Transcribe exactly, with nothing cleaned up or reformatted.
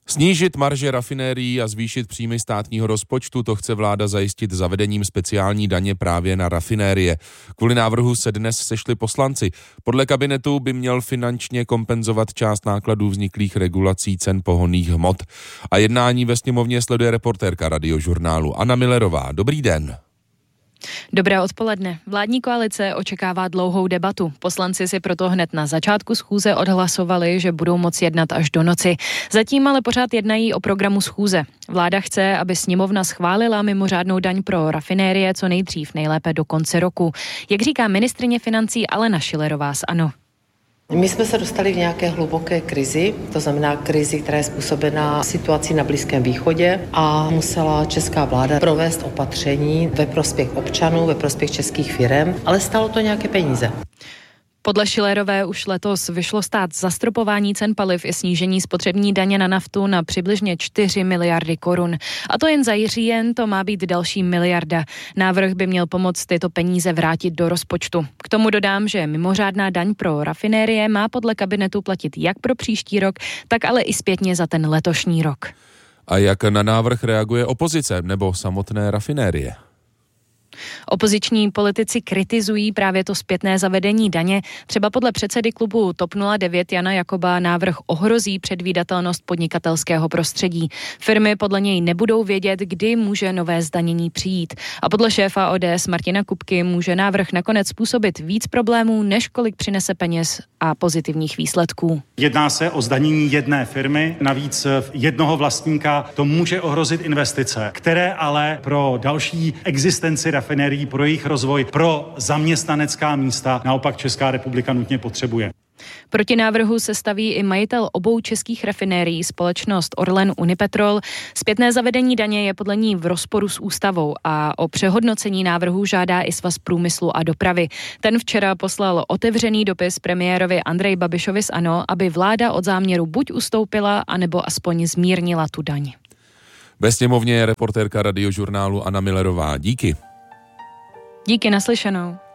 Snížit marže rafinérií a zvýšit příjmy státního rozpočtu, to chce vláda zajistit zavedením speciální daně právě na rafinérie. Kvůli návrhu se dnes sešli poslanci. Podle kabinetu by měl finančně kompenzovat část nákladů vzniklých regulací cen pohonných hmot. A jednání ve sněmovně sleduje reportérka Radiožurnálu Anna Millerová. Dobrý den. Dobré odpoledne. Vládní koalice očekává dlouhou debatu. Poslanci si proto hned na začátku schůze odhlasovali, že budou moci jednat až do noci. Zatím ale pořád jednají o programu schůze. Vláda chce, aby sněmovna schválila mimořádnou daň pro rafinérie co nejdřív, nejlépe do konce roku. Jak říká ministryně financí Alena Schillerová z ANO. My jsme se dostali v nějaké hluboké krizi, to znamená krizi, která je způsobená situací na Blízkém východě a musela česká vláda provést opatření ve prospěch občanů, ve prospěch českých firem, ale stálo to nějaké peníze. Podle Schillerové už letos vyšlo stát zastropování cen paliv i snížení spotřební daně na naftu na přibližně čtyři miliardy korun. A to jen za říjen to má být další miliarda. Návrh by měl pomoct tyto peníze vrátit do rozpočtu. K tomu dodám, že mimořádná daň pro rafinérie má podle kabinetu platit jak pro příští rok, tak ale i zpětně za ten letošní rok. A jak na návrh reaguje opozice nebo samotné rafinérie? Opoziční politici kritizují právě to zpětné zavedení daně. Třeba podle předsedy klubu TOP nula devět Jana Jakoba návrh ohrozí předvídatelnost podnikatelského prostředí. Firmy podle něj nebudou vědět, kdy může nové zdanění přijít. A podle šéfa O D S Martina Kupky může návrh nakonec způsobit víc problémů, než kolik přinese peněz a pozitivních výsledků. Jedná se o zdanění jedné firmy, navíc jednoho vlastníka. To může ohrozit investice, které ale pro další existenci rafinérií, pro jejich rozvoj, pro zaměstnanecká místa naopak Česká republika nutně potřebuje. Proti návrhu se staví i majitel obou českých rafinérií, společnost Orlen Unipetrol. Zpětné zavedení daně je podle ní v rozporu s ústavou a o přehodnocení návrhu žádá i Svaz průmyslu a dopravy. Ten včera poslal otevřený dopis premiérovi Andreji Babišovi z ANO, aby vláda od záměru buď ustoupila, anebo aspoň zmírnila tu daň. Ve sněmovně je reportérka Radiožurnálu Anna Millerová. Díky. Díky, naslyšenou.